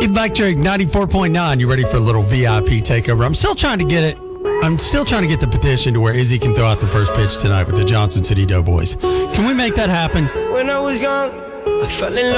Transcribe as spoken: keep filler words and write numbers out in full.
Electric ninety-four point nine. You ready for a little V I P takeover? I'm still trying to get it. I'm still trying to get the petition to where Izzy can throw out the first pitch tonight with the Johnson City Doughboys. Can we make that happen? When I was young, I fell in love.